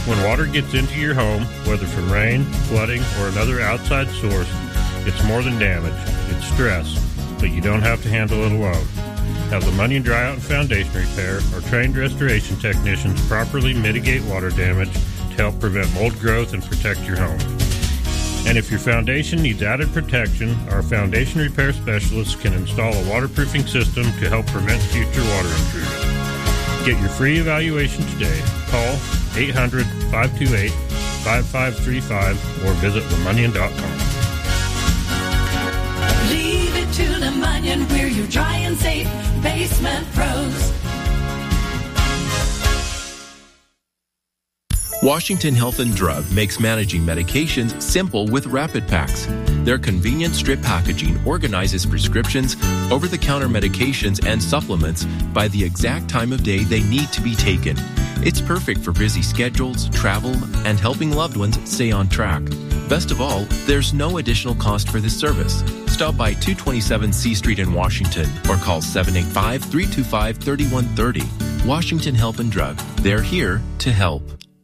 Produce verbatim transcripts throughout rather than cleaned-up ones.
When water gets into your home, whether from rain, flooding, or another outside source, it's more than damage. It's stress, but you don't have to handle it alone. Have the Munyon Dryout and Foundation Repair or trained restoration technicians properly mitigate water damage to help prevent mold growth and protect your home. And if your foundation needs added protection, our foundation repair specialists can install a waterproofing system to help prevent future water intrusion. Get your free evaluation today. Call eight hundred, five two eight, five five three five or visit the munyon dot com. Leave it to the Munyon, we're your dry and safe basement pros. Washington Health and Drug makes managing medications simple with Rapid Packs. Their convenient strip packaging organizes prescriptions, over-the-counter medications, and supplements by the exact time of day they need to be taken. It's perfect for busy schedules, travel, and helping loved ones stay on track. Best of all, there's no additional cost for this service. Stop by two twenty-seven C Street in Washington or call seven eight five, three two five, three one three zero. Washington Health and Drug. They're here to help.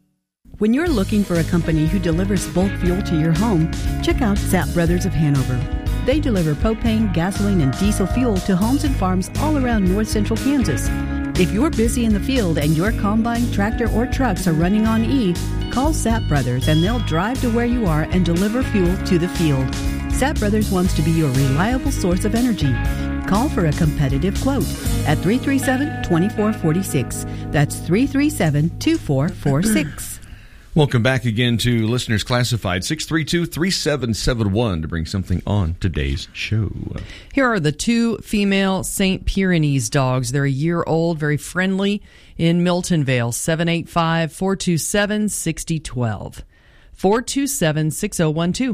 When you're looking for a company who delivers bulk fuel to your home, check out Sapp Brothers of Hanover. They deliver propane, gasoline, and diesel fuel to homes and farms all around north central Kansas. If you're busy in the field and your combine, tractor, or trucks are running on E, call Sapp Brothers and they'll drive to where you are and deliver fuel to the field. Sapp Brothers wants to be your reliable source of energy. Call for a competitive quote at three three seven, two four four six. That's three three seven, two four four six. Welcome back again to Listeners Classified, six three two, three seven seven one to bring something on today's show. Here are the two female Saint Pyrenees dogs. They're a year old, very friendly, in Miltonvale, seven eight five, four two seven, six zero one two, four two seven, six zero one two.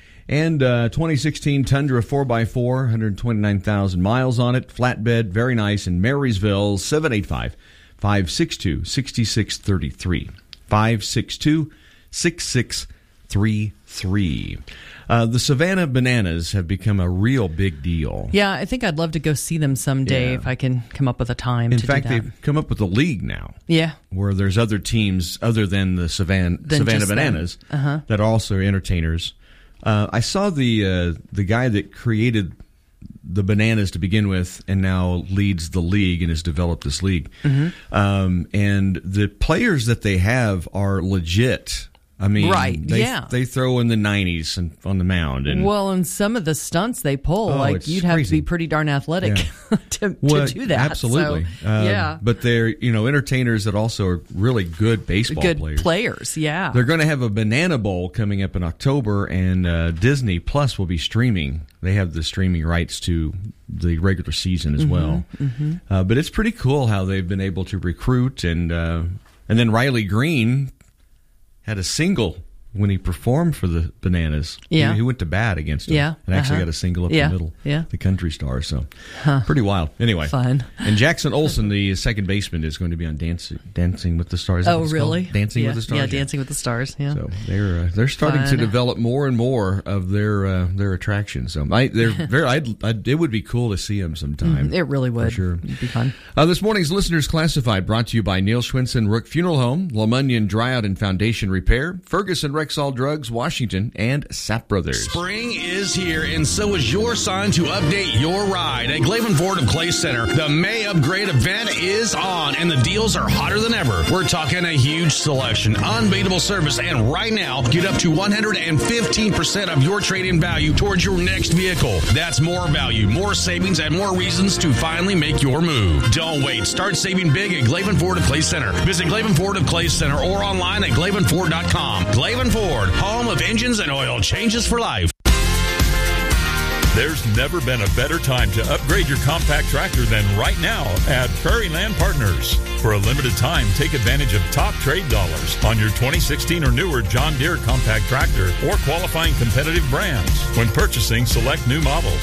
And uh, twenty sixteen Tundra four by four, one hundred twenty-nine thousand miles on it, flatbed, very nice, in Marysville, seven eight five, five six two, six six three three. five six two, six six three three. Uh, the Savannah Bananas have become a real big deal. Yeah, I think I'd love to go see them someday Yeah. if I can come up with a time In to fact, do that. they've come up with a league now. Yeah. Where there's other teams other than the Savannah, Than Savannah just them. Bananas Uh-huh. that are also entertainers. Uh, I saw the uh, the guy that created the Bananas to begin with and now leads the league and has developed this league. Mm-hmm. Um, and the players that they have are legit. I mean, Right, they, yeah. they throw in the nineties and on the mound. And Well, and some of the stunts they pull, Oh, like it's you'd have crazy. to be pretty darn athletic Yeah. to, Well, to do that. Absolutely. So, Uh, yeah. But they're, you know, entertainers that also are really good baseball Good players. players, yeah. They're going to have a Banana Bowl coming up in October, and uh, Disney Plus will be streaming. They have the streaming rights to the regular season as Mhm, well. mhm. Uh, but it's pretty cool how they've been able to recruit, and uh, and then Riley Green had a single when he performed for the Bananas. Yeah. He, he went to bat against them. Yeah, And actually uh-huh. got a single up Yeah, the middle. yeah. The Country Star. So Huh. pretty wild. Anyway. Fun. And Jackson Olsen, the second baseman, is going to be on Dancing, Dancing with the Stars. Is that Oh, what it's really? called? Dancing yeah. with the Stars. Yeah, Dancing with the Stars. Yeah. So they're uh, they're starting to Fun. develop more and more of their uh, their attractions. So I, they're very. I'd, I'd, it would be cool to see them sometime. Mhm, it really would. For sure. It'd be fun. Uh, this morning's Listeners Classified brought to you by Neil Schwinson Rook Funeral Home, La Munyon Dryout and Foundation Repair, Ferguson Rexall Drugs, Washington, and Sapp Brothers. Spring is here, and so is your sign to update your ride. At Glavin Ford of Clay Center, the May Upgrade event is on, and the deals are hotter than ever. We're talking a huge selection, unbeatable service, and right now, get up to one hundred fifteen percent of your trade-in value towards your next vehicle. That's more value, more savings, and more reasons to finally make your move. Don't wait. Start saving big at Glavin Ford of Clay Center. Visit Glavin Ford of Clay Center or online at glavin ford dot com. Glavin Ford, home of engines and oil changes for life. There's never been a better time to upgrade your compact tractor than right now at Prairie Land Partners. For a limited time, take advantage of top trade dollars on your twenty sixteen or newer John Deere compact tractor or qualifying competitive brands. When purchasing select new models,